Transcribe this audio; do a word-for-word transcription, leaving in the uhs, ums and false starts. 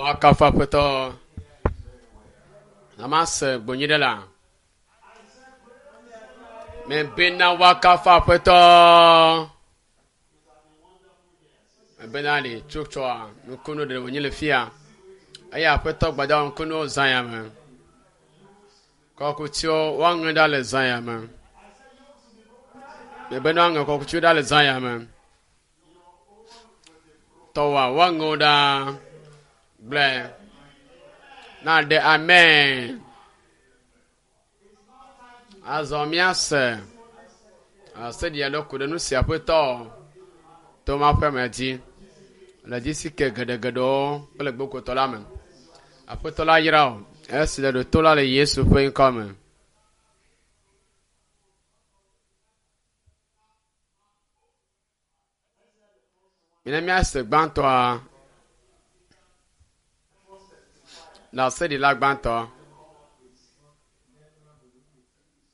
wakafa peto namase bonyidela me bena wakafa peto benali chukchwa nukuno de wonyele fia aya peto gbada nkuno zanya me kokutio wangenda le zanya me me bena nga kokutio da le zanya me towa wangoda ble na de amen azomiase asedi ya lokude nu si apeto to ma permeti la disi ke gede gedo pele gboko to la men apeto la yira esi de to la le Yesu pe come ina mi ase gbanto a la sedi la gbanto